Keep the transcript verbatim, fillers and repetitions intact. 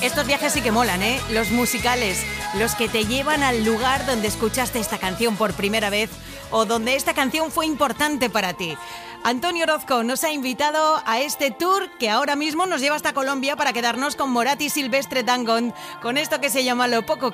Estos viajes sí que molan, ¿eh? Los musicales, los que te llevan al lugar donde escuchaste esta canción por primera vez o donde esta canción fue importante para ti. Antonio Orozco nos ha invitado a este tour que ahora mismo nos lleva hasta Colombia para quedarnos con Morat y Silvestre Dangond, con esto que se llama Lo poco